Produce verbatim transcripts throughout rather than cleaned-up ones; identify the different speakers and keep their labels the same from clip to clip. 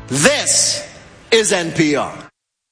Speaker 1: This is N P R.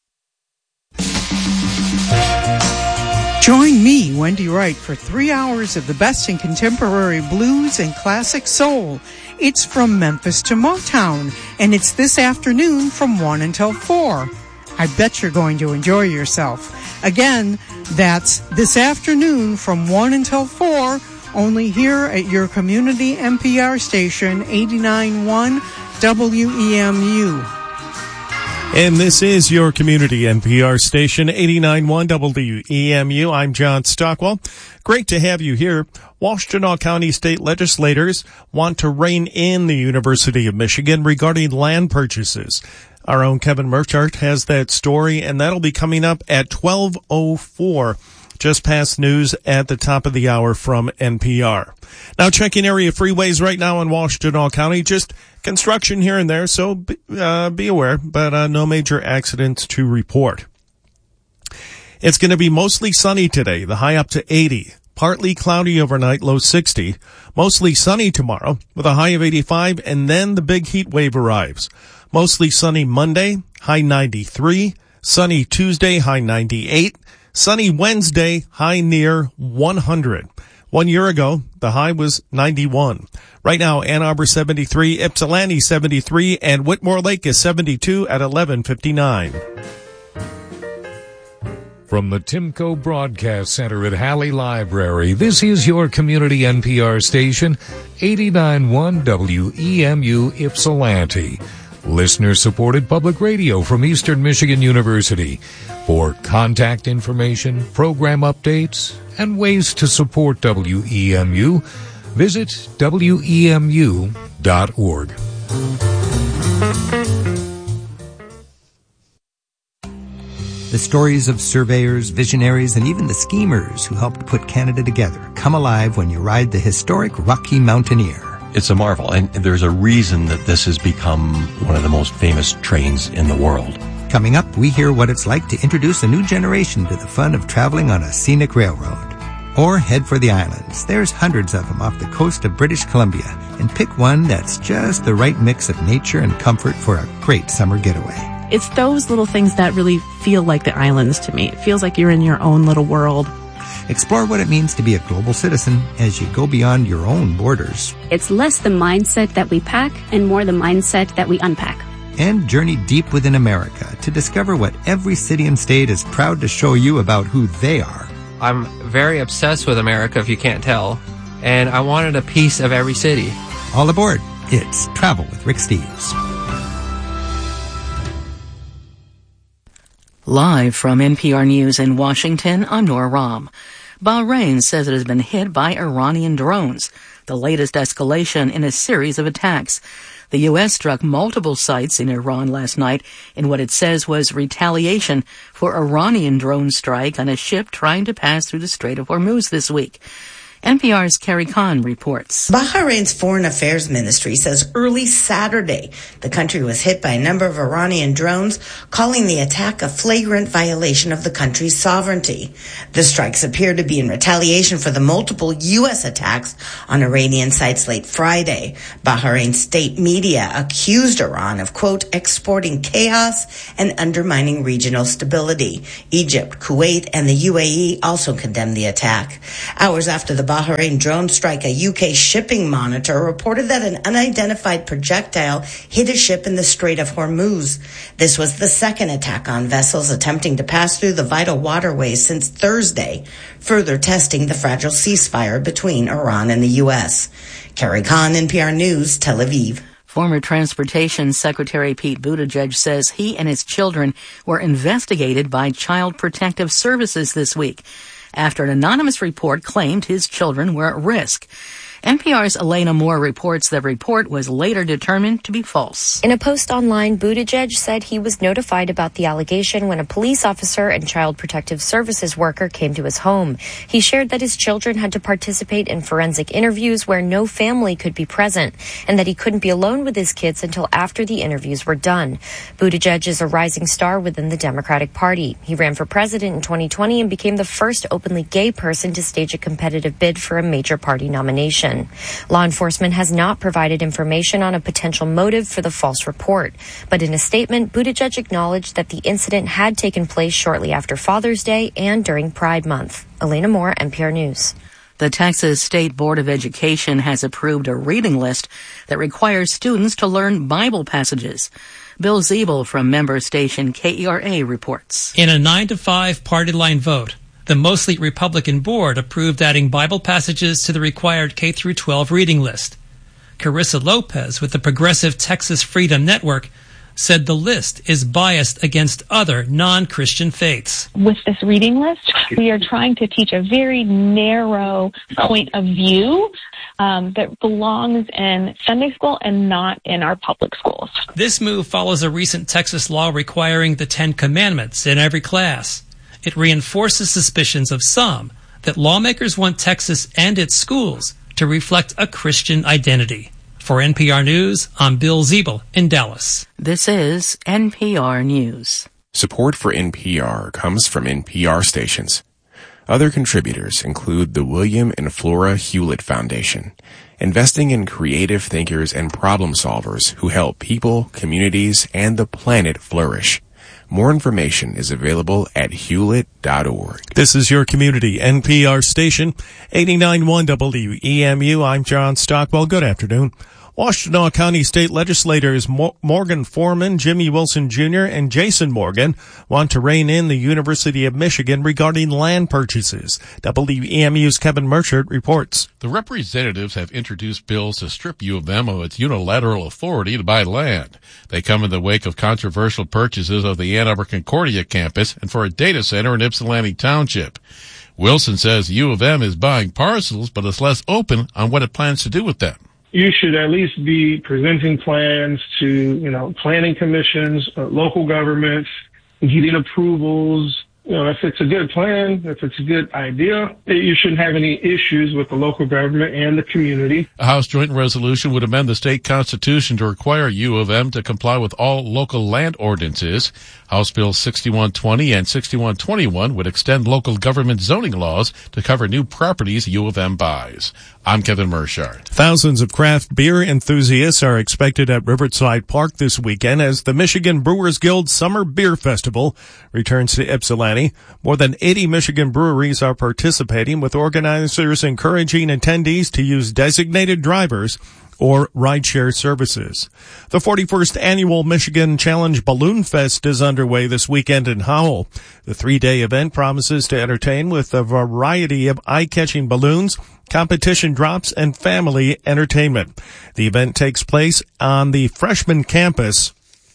Speaker 2: Join me, Wendy Wright, for three hours of the best in contemporary blues and classic soul. It's from Memphis to Motown, and it's this afternoon from one until four. I bet you're going to enjoy yourself. Again, that's this afternoon from one until four, only here at your community N P R station, eighty-nine point one W E M U.
Speaker 3: And this is your community N P R station, eighty-nine point one W E M U. I'm John Stockwell. Great to have you here. Washtenaw County state legislators want to rein in the University of Michigan regarding land purchases. Our own Kevin Murchart has that story, and that'll be coming up at twelve oh four. Just past news at the top of the hour from N P R. Now checking area freeways right now in Washtenaw County. Just construction here and there, so be, uh, be aware, but uh, no major accidents to report. It's going to be mostly sunny today, the high up to eighty. Partly cloudy overnight, low sixty. Mostly sunny tomorrow with a high of eighty-five, and then the big heat wave arrives. Mostly sunny Monday, high ninety-three. Sunny Tuesday, high ninety-eight. Sunny Wednesday, high near one hundred. One year ago, the high was ninety-one. Right now, Ann Arbor seventy-three, Ypsilanti seventy-three, and Whitmore Lake is seventy-two at eleven fifty-nine.
Speaker 4: From the Timco Broadcast Center at Halley Library, this is your community N P R station, eighty-nine point one W E M U Ypsilanti. Listener-supported public radio from Eastern Michigan University. For contact information, program updates, and ways to support W E M U, visit W E M U dot org.
Speaker 5: The stories of surveyors, visionaries, and even the schemers who helped put Canada together come alive when you ride the historic Rocky Mountaineer.
Speaker 6: It's a marvel, and there's a reason that this has become one of the most famous trains in the world.
Speaker 5: Coming up, we hear what it's like to introduce a new generation to the fun of traveling on a scenic railroad. Or head for the islands. There's hundreds of them off the coast of British Columbia, and pick one that's just the right mix of nature and comfort for a great summer getaway.
Speaker 7: It's those little things that really feel like the islands to me. It feels like you're in your own little world.
Speaker 5: Explore what it means to be a global citizen as you go beyond your own borders.
Speaker 8: It's less the mindset that we pack and more the mindset that we unpack.
Speaker 5: And journey deep within America to discover what every city and state is proud to show you about who they are.
Speaker 9: I'm very obsessed with America, if you can't tell, and I wanted a piece of every city.
Speaker 5: All aboard. It's Travel with Rick Steves.
Speaker 10: Live from N P R News in Washington, I'm Nora Rahm. Bahrain says it has been hit by Iranian drones, the latest escalation in a series of attacks. The U S struck multiple sites in Iran last night in what it says was retaliation for Iranian drone strike on a ship trying to pass through the Strait of Hormuz this week. N P R's Carrie Khan reports.
Speaker 11: Bahrain's Foreign Affairs Ministry says early Saturday the country was hit by a number of Iranian drones, calling the attack a flagrant violation of the country's sovereignty. The strikes appear to be in retaliation for the multiple U S attacks on Iranian sites late Friday. Bahrain state media accused Iran of, quote, exporting chaos and undermining regional stability. Egypt, Kuwait, and the U A E also condemned the attack. Hours after the Bahrain drone strike, a U K shipping monitor reported that an unidentified projectile hit a ship in the Strait of Hormuz. This was the second attack on vessels attempting to pass through the vital waterways since Thursday, further testing the fragile ceasefire between Iran and the U S. Carrie Khan, N P R News, Tel Aviv.
Speaker 10: Former Transportation Secretary Pete Buttigieg says he and his children were investigated by Child Protective Services this week after an anonymous report claimed his children were at risk. N P R's Elena Moore reports the report was later determined to be false.
Speaker 12: In a post online, Buttigieg said he was notified about the allegation when a police officer and Child Protective Services worker came to his home. He shared that his children had to participate in forensic interviews where no family could be present, and that he couldn't be alone with his kids until after the interviews were done. Buttigieg is a rising star within the Democratic Party. He ran for president in twenty twenty and became the first openly gay person to stage a competitive bid for a major party nomination. information. Law enforcement has not provided information on a potential motive for the false report, but in a statement, Buttigieg acknowledged that the incident had taken place shortly after Father's Day and during Pride Month. Elena Moore, N P R News.
Speaker 10: The Texas State Board of Education has approved a reading list that requires students to learn Bible passages. Bill Ziebel from member station K E R A reports.
Speaker 13: In a nine to five party line vote, the mostly Republican board approved adding Bible passages to the required K through twelve reading list. Carissa Lopez with the Progressive Texas Freedom Network said the list is biased against other non-Christian faiths.
Speaker 14: With this reading list, we are trying to teach a very narrow point of view um, that belongs in Sunday school and not in our public schools.
Speaker 13: This move follows a recent Texas law requiring the Ten Commandments in every class. It reinforces suspicions of some that lawmakers want Texas and its schools to reflect a Christian identity. For N P R News, I'm Bill Ziebel in Dallas.
Speaker 10: This is N P R News.
Speaker 15: Support for N P R comes from N P R stations. Other contributors include the William and Flora Hewlett Foundation, investing in creative thinkers and problem solvers who help people, communities, and the planet flourish. More information is available at hewlett dot org.
Speaker 3: This is your community N P R station, eighty-nine point one W E M U. I'm John Stockwell. Good afternoon. Washtenaw County State legislators Morgan Foreman, Jimmy Wilson Junior, and Jason Morgan want to rein in the University of Michigan regarding land purchases. W E M U's Kevin Merchant reports.
Speaker 16: The representatives have introduced bills to strip U of M of its unilateral authority to buy land. They come in the wake of controversial purchases of the Ann Arbor Concordia campus and for a data center in Ypsilanti Township. Wilson says U of M is buying parcels, but is less open on what it plans to do with them.
Speaker 17: You should at least be presenting plans to, you know, planning commissions, uh, local governments, getting approvals. You know, if it's a good plan, if it's a good idea, you shouldn't have any issues with the local government and the community.
Speaker 16: A House joint resolution would amend the state constitution to require U of M to comply with all local land ordinances. House Bills sixty-one twenty and sixty-one twenty-one would extend local government zoning laws to cover new properties U of M buys. I'm Kevin Mershard.
Speaker 3: Thousands of craft beer enthusiasts are expected at Riverside Park this weekend as the Michigan Brewers Guild Summer Beer Festival returns to Ypsilanti. More than eighty Michigan breweries are participating, with organizers encouraging attendees to use designated drivers or rideshare services. The forty-first annual Michigan Challenge Balloon Fest is underway this weekend in Howell. The three-day event promises to entertain with a variety of eye-catching balloons, competition drops, and family entertainment. The event takes place on the freshman campus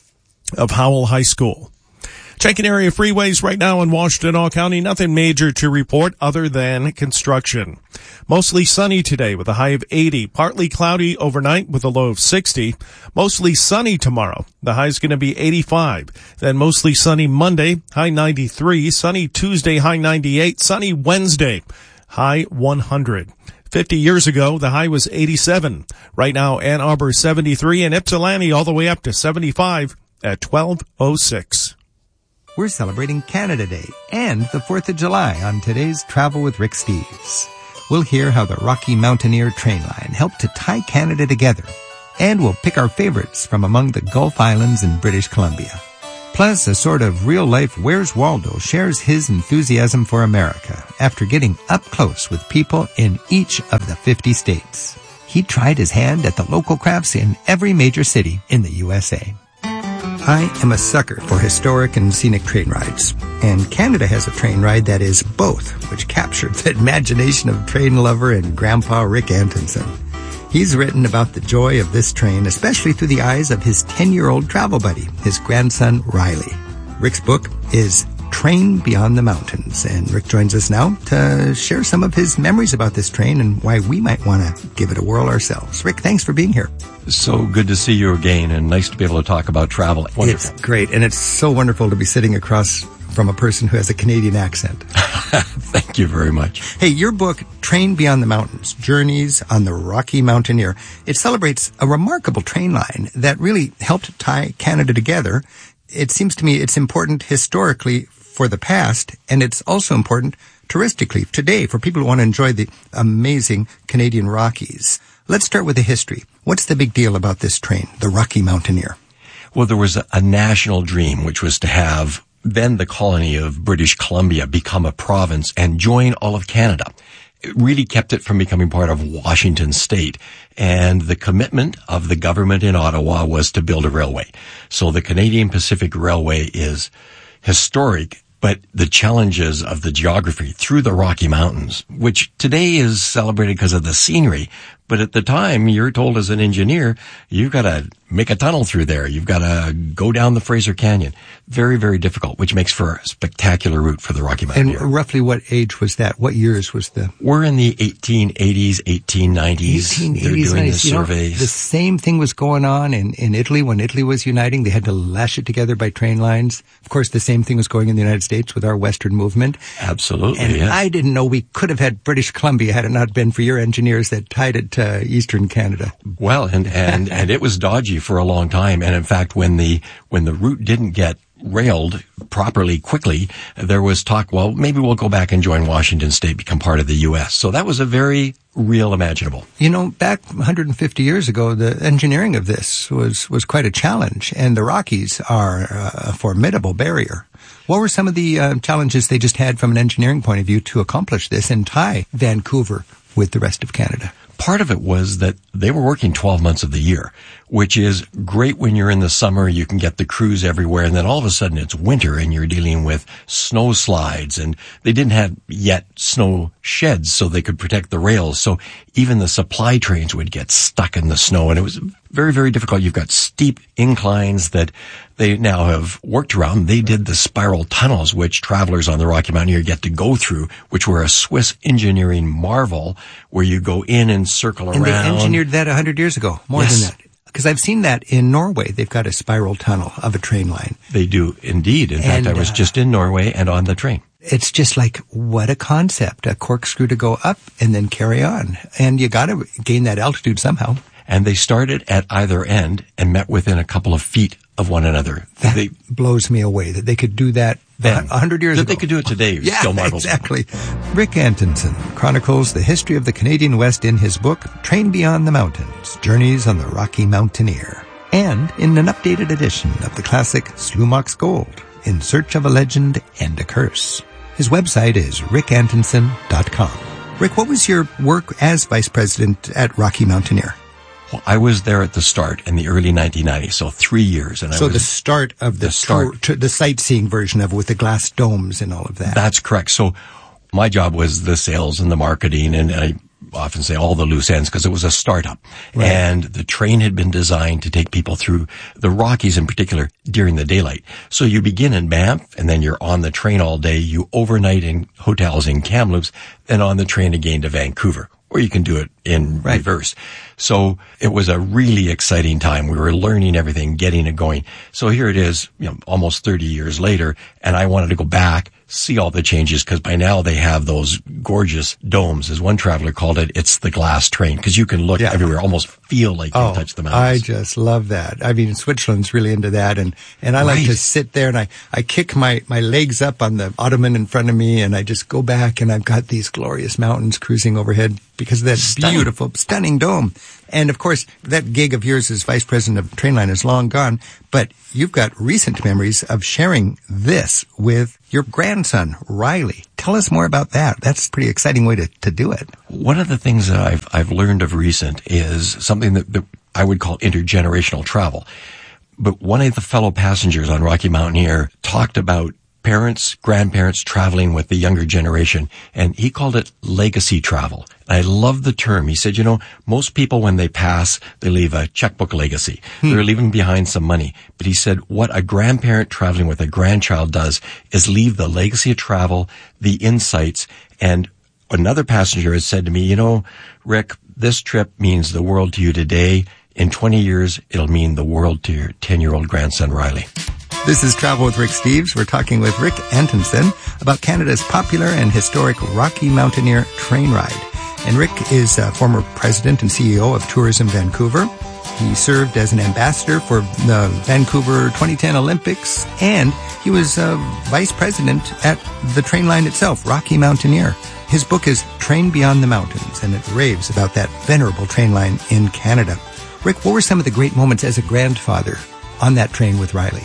Speaker 3: of Howell High School. Checking area freeways right now in Washtenaw County. Nothing major to report other than construction. Mostly sunny today with a high of eighty. Partly cloudy overnight with a low of sixty. Mostly sunny tomorrow. The high is going to be eighty-five. Then mostly sunny Monday, high ninety-three. Sunny Tuesday, high ninety-eight. Sunny Wednesday, high one hundred. Fifty years ago, the high was eighty-seven. Right now, Ann Arbor seventy-three and Ypsilanti all the way up to seventy-five at twelve oh six.
Speaker 5: We're celebrating Canada Day and the fourth of July on today's Travel with Rick Steves. We'll hear how the Rocky Mountaineer train line helped to tie Canada together. And we'll pick our favorites from among the Gulf Islands in British Columbia. Plus, a sort of real-life Where's Waldo shares his enthusiasm for America after getting up close with people in each of the fifty states. He tried his hand at the local crafts in every major city in the U S A. I am a sucker for historic and scenic train rides, and Canada has a train ride that is both, which captured the imagination of train lover and Grandpa Rick Antonson. He's written about the joy of this train, especially through the eyes of his ten-year-old travel buddy, his grandson Riley. Rick's book is Train Beyond the Mountains, and Rick joins us now to share some of his memories about this train and why we might want to give it a whirl ourselves. Rick, thanks for being here.
Speaker 6: So good to see you again, and nice to be able to talk about travel. Wonderful.
Speaker 5: It's great, and it's so wonderful to be sitting across from a person who has a Canadian accent.
Speaker 6: Thank you very much.
Speaker 5: Hey, your book, Train Beyond the Mountains, Journeys on the Rocky Mountaineer, it celebrates a remarkable train line that really helped tie Canada together. It seems to me it's important historically for the past, and it's also important touristically today for people who want to enjoy the amazing Canadian Rockies. Let's start with the history. What's the big deal about this train, the Rocky Mountaineer?
Speaker 6: Well, there was a, a national dream, which was to have then the colony of British Columbia become a province and join all of Canada. It really kept it from becoming part of Washington state. And the commitment of the government in Ottawa was to build a railway. So the Canadian Pacific Railway is historic, but the challenges of the geography through the Rocky Mountains, which today is celebrated because of the scenery, but at the time, you're told as an engineer, you've got to make a tunnel through there. You've got to go down the Fraser Canyon. Very, very difficult, which makes for a spectacular route for the Rocky Mountaineer.
Speaker 5: And roughly what age was that? What years was the...
Speaker 6: We're in the eighteen eighties, eighteen nineties.
Speaker 5: eighteen eighties,
Speaker 6: They're doing
Speaker 5: nineties.
Speaker 6: the
Speaker 5: You know,
Speaker 6: surveys.
Speaker 5: the same thing was going on in, in Italy when Italy was uniting. They had to lash it together by train lines. Of course, the same thing was going in the United States with our Western movement.
Speaker 6: Absolutely,
Speaker 5: And
Speaker 6: yes.
Speaker 5: I didn't know we could have had British Columbia had it not been for your engineers that tied it to Eastern Canada.
Speaker 6: Well, and, and, and it was dodgy for a long time. And in fact, when the, when the route didn't get railed properly quickly, there was talk, well, maybe we'll go back and join Washington state, become part of the U S. So that was a very real imaginable.
Speaker 5: You know, back one hundred fifty years ago, the engineering of this was, was quite a challenge. And the Rockies are a formidable barrier. What were some of the uh, challenges they just had from an engineering point of view to accomplish this and tie Vancouver with the rest of Canada?
Speaker 6: Part of it was that they were working twelve months of the year, which is great when you're in the summer. You can get the crews everywhere, and then all of a sudden it's winter and you're dealing with snow slides, and they didn't have yet snow sheds so they could protect the rails. So even the supply trains would get stuck in the snow, and it was very, very difficult. You've got steep inclines that they now have worked around. They did the spiral tunnels, which travelers on the Rocky Mountaineer get to go through, which were a Swiss engineering marvel, where you go in and circle
Speaker 5: And
Speaker 6: around.
Speaker 5: they engineered that one hundred years ago, more
Speaker 6: Yes.
Speaker 5: than that. Because I've seen that in Norway. They've got a spiral tunnel of a train line.
Speaker 6: They do indeed. In
Speaker 5: And,
Speaker 6: fact, I was
Speaker 5: uh,
Speaker 6: just in Norway and on the train.
Speaker 5: It's just like, what a concept, a corkscrew to go up and then carry on. And you got to gain that altitude somehow.
Speaker 6: And they started at either end and met within a couple of feet of one another.
Speaker 5: That
Speaker 6: they,
Speaker 5: blows me away that they could do that
Speaker 6: then,
Speaker 5: a hundred years
Speaker 6: that
Speaker 5: ago.
Speaker 6: they could do it today.
Speaker 5: Yeah,
Speaker 6: still marvels.
Speaker 5: exactly. Rick Antonson chronicles the history of the Canadian West in his book, Train Beyond the Mountains, Journeys on the Rocky Mountaineer. And in an updated edition of the classic Slumox Gold, In Search of a Legend and a Curse. His website is rick antonson dot com. Rick, what was your work as vice president at Rocky Mountaineer?
Speaker 6: Well, I was there at the start in the early nineteen nineties, so three years. And
Speaker 5: so
Speaker 6: I was,
Speaker 5: the start of the,
Speaker 6: the start,
Speaker 5: tour, the sightseeing version of it with the glass domes and all of that.
Speaker 6: That's correct. So my job was the sales and the marketing, and I often say all the loose ends because it was a startup. Right. And the train had been designed to take people through the Rockies in particular during the daylight. So you begin in Banff, and then you're on the train all day. You overnight in hotels in Kamloops, then on the train again to Vancouver. Or you can do it in right. reverse. So it was a really exciting time. We were learning everything, getting it going. So here it is, you know, almost thirty years later, and I wanted to go back, see all the changes, because by now they have those gorgeous domes. As one traveler called it, it's the glass train, because you can look yeah. everywhere, almost feel like you
Speaker 5: oh,
Speaker 6: touch the mountains.
Speaker 5: I just love that. I mean, Switzerland's really into that, and, and I right. like to sit there and I, I kick my, my legs up on the ottoman in front of me, and I just go back, and I've got these glorious mountains cruising overhead because of that stunning. beautiful, stunning dome. And of course, that gig of yours as vice president of Trainline is long gone, but you've got recent memories of sharing this with your grandson, Riley. Tell us more about that. That's a pretty exciting way to, to do it.
Speaker 6: One of the things that I've, I've learned of recent is something that, that I would call intergenerational travel. But one of the fellow passengers on Rocky Mountaineer talked about parents, grandparents traveling with the younger generation, and he called it legacy travel. And I love the term. He said, you know, most people when they pass, they leave a checkbook legacy. Hmm. They're leaving behind some money. But he said what a grandparent traveling with a grandchild does is leave the legacy of travel, the insights. And another passenger has said to me, you know, Rick, this trip means the world to you today. In twenty years, it'll mean the world to your ten-year-old grandson, Riley.
Speaker 5: This is Travel with Rick Steves. We're talking with Rick Antonson about Canada's popular and historic Rocky Mountaineer train ride. And Rick is a former president and C E O of Tourism Vancouver. He served as an ambassador for the Vancouver twenty ten Olympics, and he was uh, vice president at the train line itself, Rocky Mountaineer. His book is Train Beyond the Mountains, and it raves about that venerable train line in Canada. Rick, what were some of the great moments as a grandfather on that train with Riley?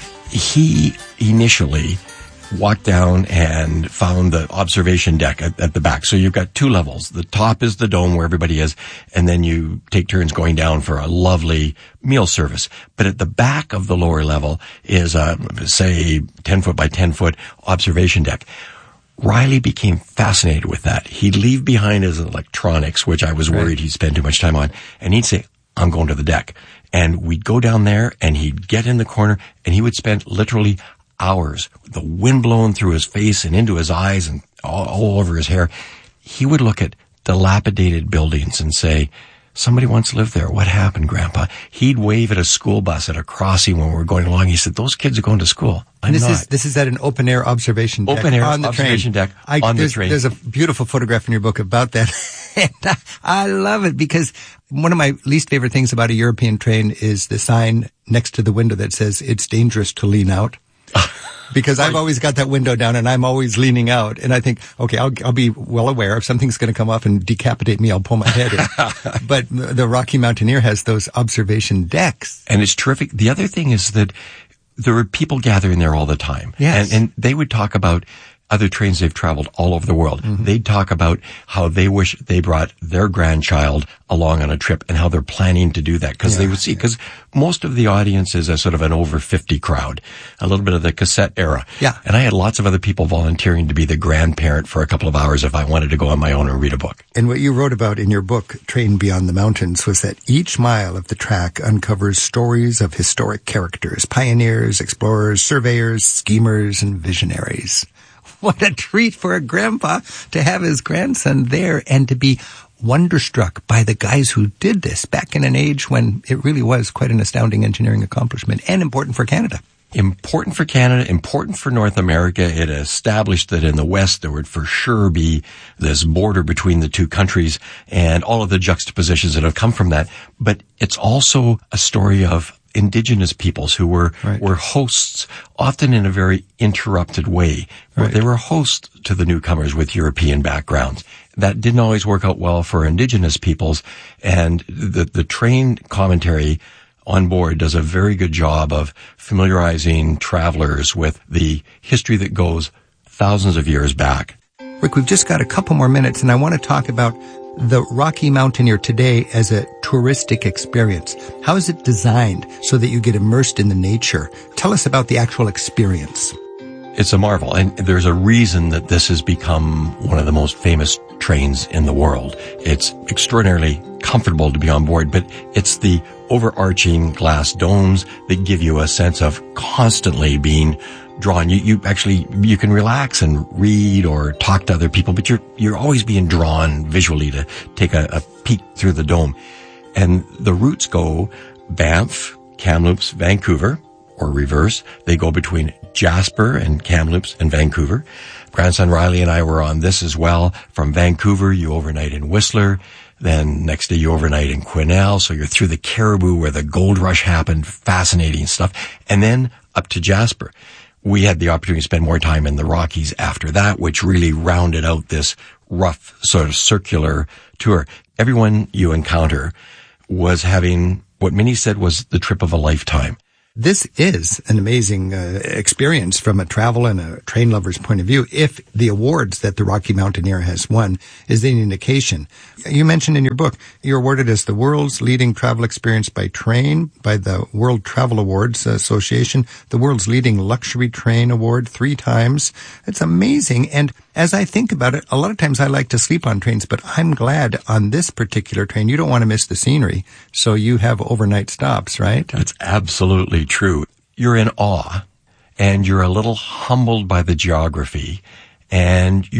Speaker 6: He initially walked down and found the observation deck at, at the back. So you've got two levels. The top is the dome where everybody is, and then you take turns going down for a lovely meal service. But at the back of the lower level is a, say, ten foot by ten foot observation deck. Riley became fascinated with that. He'd leave behind his electronics, which I was worried right. he'd spend too much time on, and he'd say, I'm going to the deck. And we'd go down there, and he'd get in the corner, and he would spend literally hours, the wind blowing through his face and into his eyes and all, all over his hair. He would look at dilapidated buildings and say, somebody once lived there. What happened, Grandpa? He'd wave at a school bus at a crossing when we were going along. He said, those kids are going to school. I'm
Speaker 5: and this
Speaker 6: not.
Speaker 5: is this is at an open air observation deck
Speaker 6: open air
Speaker 5: on the
Speaker 6: observation
Speaker 5: train.
Speaker 6: deck
Speaker 5: I,
Speaker 6: on the
Speaker 5: there's,
Speaker 6: train.
Speaker 5: There's a beautiful photograph in your book about that. And I, I love it because one of my least favorite things about a European train is the sign next to the window that says it's dangerous to lean out. Because I've always got that window down and I'm always leaning out. And I think, okay, I'll, I'll be well aware if something's going to come up and decapitate me, I'll pull my head in. But the Rocky Mountaineer has those observation decks.
Speaker 6: And it's terrific. The other thing is that there were people gathering there all the time.
Speaker 5: Yes.
Speaker 6: And, and they would talk about other trains they've traveled all over the world. Mm-hmm. They'd talk about how they wish they brought their grandchild along on a trip and how they're planning to do that because yeah, they would see, because yeah. most of the audience is a sort of an over fifty crowd, a little bit of the cassette era.
Speaker 5: Yeah.
Speaker 6: And I had lots of other people volunteering to be the grandparent for a couple of hours if I wanted to go on my own and read a book.
Speaker 5: And what you wrote about in your book, Train Beyond the Mountains, was that each mile of the track uncovers stories of historic characters, pioneers, explorers, surveyors, schemers, and visionaries. What a treat for a grandpa to have his grandson there and to be wonderstruck by the guys who did this back in an age when it really was quite an astounding engineering accomplishment and important for Canada.
Speaker 6: Important for Canada, important for North America. It established that in the West there would for sure be this border between the two countries and all of the juxtapositions that have come from that. But it's also a story of indigenous peoples who were
Speaker 5: right.
Speaker 6: were hosts, often in a very interrupted way. Where
Speaker 5: right.
Speaker 6: they were hosts to the newcomers with European backgrounds. That didn't always work out well for indigenous peoples, and the the train commentary on board does a very good job of familiarizing travelers with the history that goes thousands of years back.
Speaker 5: Rick, we've just got a couple more minutes, and I want to talk about the Rocky Mountaineer today as a touristic experience. How is it designed so that you get immersed in the nature? Tell us about the actual experience.
Speaker 6: It's a marvel, and there's a reason that this has become one of the most famous trains in the world. It's extraordinarily comfortable to be on board, but it's the overarching glass domes that give you a sense of constantly being drawn. You, you actually, you can relax and read or talk to other people, but you're, you're always being drawn visually to take a, a peek through the dome. And the routes go Banff, Kamloops, Vancouver, or reverse. They go between Jasper and Kamloops and Vancouver. Grandson Riley and I were on this as well. From Vancouver, you overnight in Whistler. Then next day you overnight in Quesnel. So you're through the Caribou where the gold rush happened. Fascinating stuff. And then up to Jasper. We had the opportunity to spend more time in the Rockies after that, which really rounded out this rough sort of circular tour. Everyone you encounter was having what many said was the trip of a lifetime.
Speaker 5: This is an amazing uh, experience from a travel and a train lover's point of view. If the awards that the Rocky Mountaineer has won is an indication. You mentioned in your book, you're awarded as the world's leading travel experience by train by the World Travel Awards Association, the world's leading luxury train award three times. It's amazing. And as I think about it, a lot of times I like to sleep on trains, but I'm glad on this particular train, you don't want to miss the scenery. So you have overnight stops, right?
Speaker 6: That's absolutely true. You're in awe and you're a little humbled by the geography and you're